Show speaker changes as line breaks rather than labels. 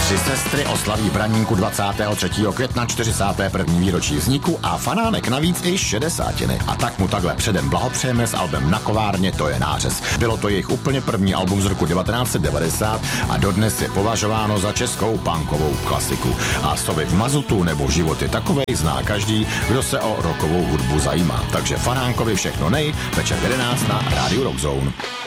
Tři sestry oslaví Braníku 23. května 41. výročí vzniku a Fanánek navíc i 60. A tak mu takhle předem blahopřejeme s albem Na kovárně, to je nářez. Bylo to jejich úplně první album z roku 1990 a dodnes je považováno za českou punkovou klasiku. A slovy v mazutu nebo život je takovej zná každý, kdo se o rockovou hudbu zajímá. Takže Fanánkovi všechno nej, večer 11 na Rádiu Rock Zone.